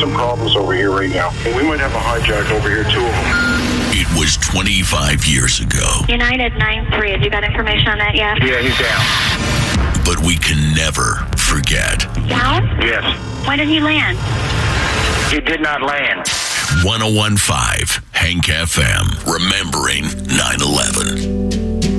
some problems over here right now. We might have a hijack over here, 2 of them. It was 25 years ago. United 9-3. Have you got information on that yet? Yeah, he's down. But we can never forget. Down? Yes. Why didn't he land? He did not land. 1015 Hank FM. Remembering 9/11.